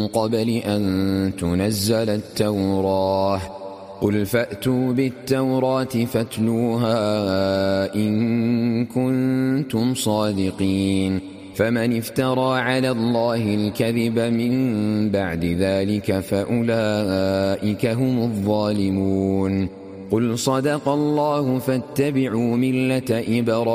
قبل أن تنزل التوراة قل فأتوا بالتوراة فاتلوها إن كنتم صادقين فمن افترى على الله الكذب من بعد ذلك فأولئك هم الظالمون قل صدق الله فاتبعوا ملة إبراهيم